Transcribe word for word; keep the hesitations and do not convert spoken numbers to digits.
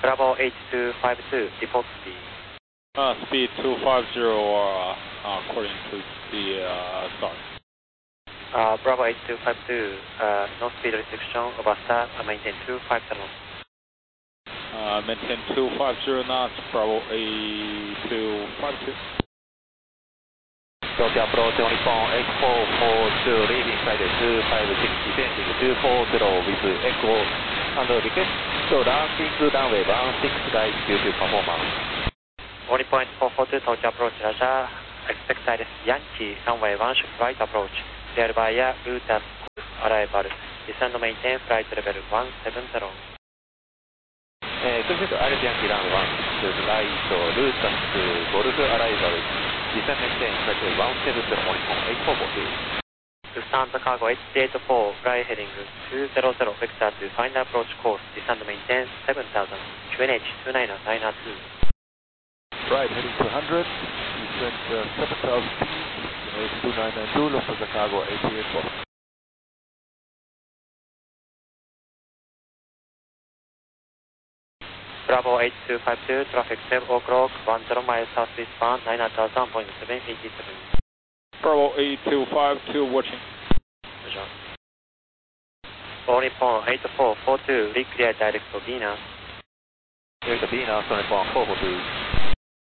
Bravo H two five two, report speed. Uh, speed two five zero, uh, uh, according to the uh, start. Uh, Bravo H two five two, uh, no speed restriction, over start, uh, maintain two five zero. Uh, maintain two five zero knots, Bravo A two five two. Tokyo approach on Nippon eight four four two, leading side two five six, descending two four zero with echo and request to landing runway one six right due to performance. one point four four two, Tokyo approach, Roger. Expect Iris Yankee, runway one should right approach. Clear via Utas arrival. Descend maintain flight level one seven zero. Uh, Cruise Iris Yankee runway one six right, Lutas Golf arrival. Descend maintain flight level one seven zero on eight four four two. Lufthansa cargo H three eight four, fly heading two zero zero, vector to final approach course. Descend maintain seven thousand, Q N H two nine nine two. Right, heading to one hundred, descend uh, seven thousand feet, two nine nine two, Lufthansa cargo H three eight four. Bravo H two five two, traffic seven o'clock, one zero miles southeast bound, nine thousand point seven eight seven. Bravo A two five two, watching. Roger. All Nippon eight four four two, reclear direct to Venus. Direct to Venus on Nippon four four two.